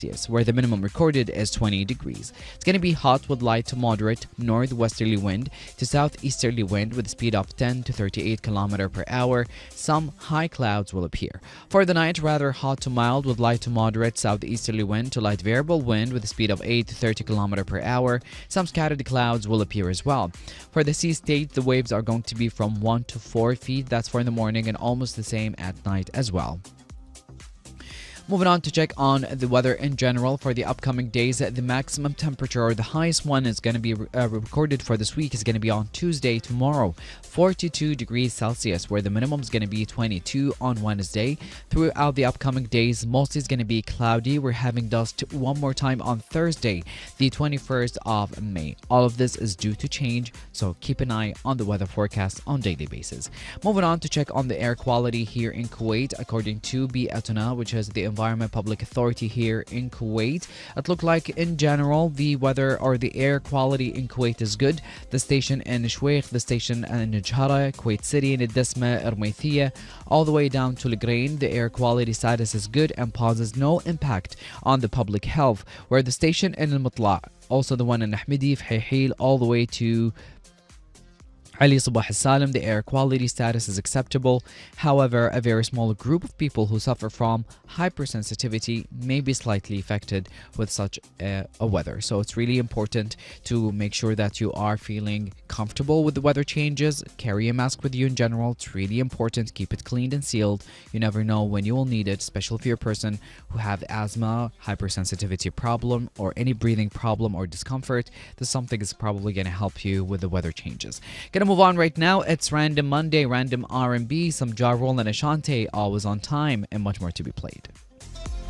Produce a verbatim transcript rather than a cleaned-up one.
where the minimum recorded is twenty degrees. It's going to be hot with light to moderate northwesterly wind to southeasterly wind with a speed of ten to thirty-eight kilometers per hour. Some high clouds will appear. For the night, rather hot to mild with light to moderate southeasterly wind to light variable wind with a speed of eight to thirty kilometers per hour. Some scattered clouds will appear as well. For the sea state, the waves are going to be from one to four feet. That's for in the morning and almost the same at night as well. Moving on to check on the weather in general for the upcoming days. The maximum temperature, or the highest one, is going to be uh, recorded for this week is going to be on Tuesday, tomorrow, forty-two degrees Celsius, where the minimum is going to be twenty-two on Wednesday. Throughout the upcoming days, mostly is going to be cloudy. We're having dust one more time on Thursday, the twenty-first of May. All of this is due to change, so keep an eye on the weather forecast on a daily basis. Moving on to check on the air quality here in Kuwait, according to BIATUNA, which is the Environment Public Authority here in Kuwait. It looked like in general the weather or the air quality in Kuwait is good. The station in Shweikh, the station in Jhara, Kuwait City, Nidisma, Ermithia, all the way down to Lagrange, the air quality status is good and poses no impact on the public health. Where the station in Al-Mutla, also the one in Ahmedi, Fhayhil, all the way to Ali Sabah al-Salim, the air quality status is acceptable. However, a very small group of people who suffer from hypersensitivity may be slightly affected with such uh, a weather. So it's really important to make sure that you are feeling comfortable with the weather changes. Carry a mask with you in general. It's really important. Keep it cleaned and sealed. You never know when you will need it, especially if you're a person who have asthma, hypersensitivity problem, or any breathing problem or discomfort. This something is probably going to help you with the weather changes. Gonna move on right now. It's Random Monday, random R and B, some Ja Rule and Ashanti, always on time, and much more to be played.